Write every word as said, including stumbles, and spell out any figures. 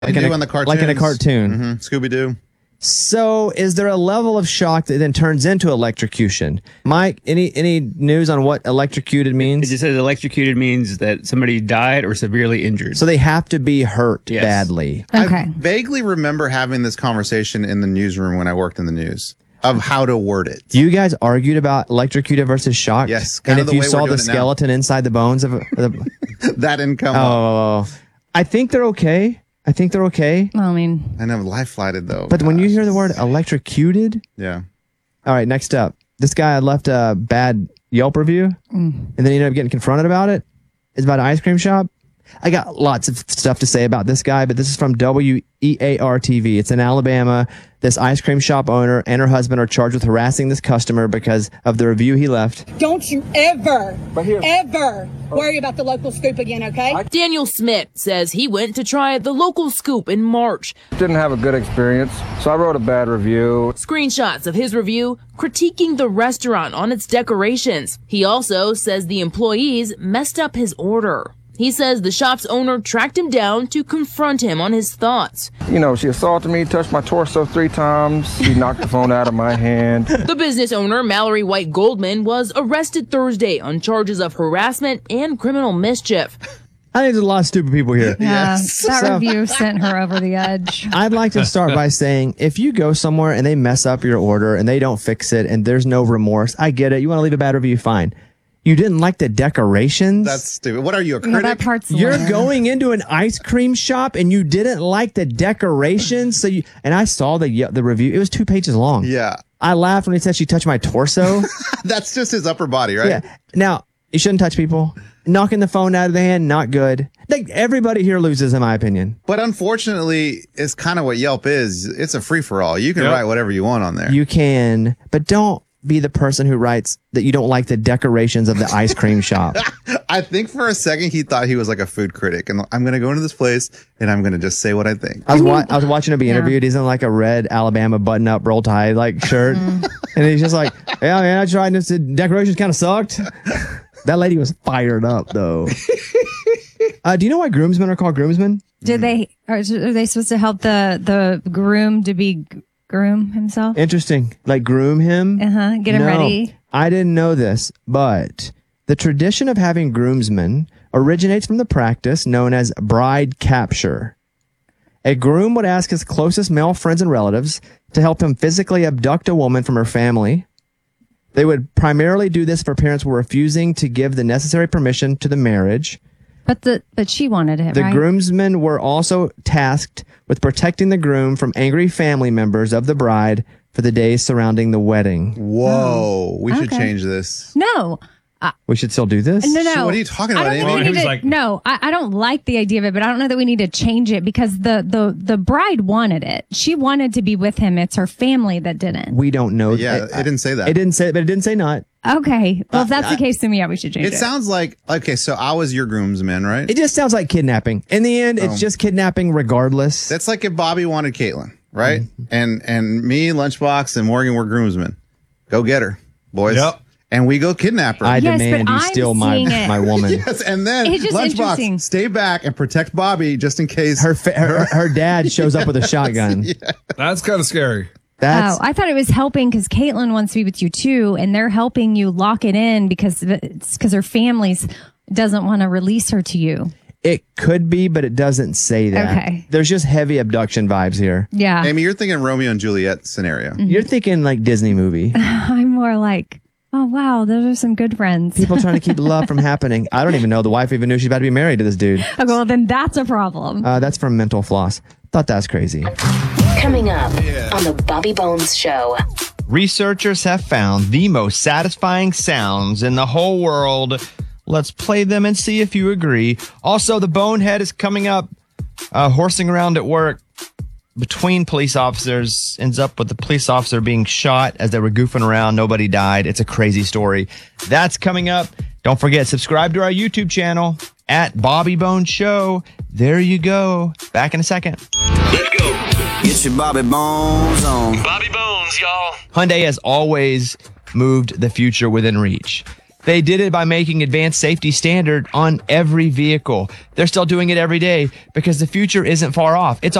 Like in, a, the cartoons. like in a cartoon. Mm-hmm. Scooby-Doo. So is there a level of shock that then turns into electrocution? Mike, any any news on what electrocuted means? It just says electrocuted means that somebody died or severely injured. So they have to be hurt Yes. badly. Okay. I vaguely remember having this conversation in the newsroom when I worked in the news of how to word it. You guys argued about electrocuted versus shock? Yes, And kind if of the you way we're saw doing the it now. skeleton inside the bones of the... That didn't come up. Oh, I think they're okay. I think they're okay. Well, I mean, I know, life flighted though. But when you Gosh. hear the word electrocuted... Yeah. All right, next up. This guy left a bad Yelp review, Mm. and then he ended up getting confronted about it. It's about an ice cream shop. I got lots of stuff to say about this guy, but this is from W E A R T V. It's in Alabama. This ice cream shop owner and her husband are charged with harassing this customer because of the review he left. Don't you ever, ever worry about the local scoop again, okay? Daniel Smith says he went to try the local scoop in March. Didn't have a good experience, so I wrote a bad review. Screenshots of his review critiquing the restaurant on its decorations. He also says the employees messed up his order. He says the shop's owner tracked him down to confront him on his thoughts. You know, she assaulted me, touched my torso three times. She knocked the phone out of my hand. The business owner, Mallory White Goldman, was arrested Thursday on charges of harassment and criminal mischief. I think there's a lot of stupid people here. yeah, Yes. that So- review sent her over the edge. I'd like to start by saying if you go somewhere and they mess up your order and they don't fix it and there's no remorse, I get it. You want to leave a bad review, fine. You didn't like the decorations? That's stupid. What are you, a Yeah, critic? that part's You're lame. going into an ice cream shop and you didn't like the decorations. So you and I saw the the review. It was two pages long. Yeah. I laughed when he said she touched my torso. That's just his upper body, right? Yeah. Now, you shouldn't touch people. Knocking the phone out of the hand, not good. Like everybody here loses, in my opinion. But unfortunately, it's kind of what Yelp is. It's a free-for-all. You can write whatever you want on there. You can, but don't be the person who writes that you don't like the decorations of the ice cream shop. I think for a second he thought he was like a food critic, and I'm going to go into this place and I'm going to just say what I think. I was wa- I was watching him be interviewed. He's in like a red Alabama button-up, roll tie like shirt, and he's just like, "Yeah, man, I tried this. The decorations kind of sucked." That lady was fired up though. Uh, do you know why groomsmen are called groomsmen? Did they are, are they supposed to help the the groom to be g- groom himself? Interesting. Like groom him? Uh huh. Get him No, ready. I didn't know this, but the tradition of having groomsmen originates from the practice known as bride capture. A groom would ask his closest male friends and relatives to help him physically abduct a woman from her family. They would primarily do this for parents who were refusing to give the necessary permission to the marriage. But the but she wanted it, The right? groomsmen were also tasked with protecting the groom from angry family members of the bride for the days surrounding the wedding. Whoa, we should okay. change this. No. We should still do this? No, no. So what are you talking I about, don't think Amy? we He need was to- like- no, I, I don't like the idea of it, but I don't know that we need to change it because the, the, the bride wanted it. She wanted to be with him. It's her family that didn't. We don't know. Yeah, it didn't say that. It didn't say, but it didn't say not. Okay. Well, if that's I- the case, then yeah, we should change it. It sounds like, okay, so I was your groomsman, right? It just sounds like kidnapping. In the end, it's Oh. just kidnapping regardless. That's like if Bobby wanted Caitlin, right? And and me, Lunchbox, and Morgan were groomsmen. Go get her, boys. Yep. And we go kidnap her. I Yes, demand but you I'm steal my seeing it. my woman. Yes, and then It's just interesting. Lunchbox, stay back and protect Bobby just in case. Her, fa- her her dad shows up with a shotgun. That's kind of scary. That's Oh, I thought it was helping because Caitlin wants to be with you too, and they're helping you lock it in because it's because her family's doesn't want to release her to you. it could be, but it doesn't say that. Okay. There's just heavy abduction vibes here. Yeah. Amy, you're thinking Romeo and Juliet scenario. You're thinking like Disney movie. I'm more like, oh, wow, those are some good friends. People trying to keep love from happening. I don't even know the wife even knew she's about to be married to this dude. Okay, well, then that's a problem. Uh, that's from Mental Floss. Thought that's crazy. Coming up on the Bobby Bones Show. Researchers have found the most satisfying sounds in the whole world. Let's play them and see if you agree. Also, the Bonehead is coming up, uh, horsing around at work between police officers, ends up with the police officer being shot as they were goofing around. Nobody died. It's a crazy story. That's coming up. Don't forget, subscribe to our YouTube channel at Bobby Bones Show. There you go. Back in a second. Let's go. Get your Bobby Bones on. Bobby Bones, y'all. Hyundai has always moved the future within reach. They did it by making advanced safety standard on every vehicle. They're still doing it every day because the future isn't far off. It's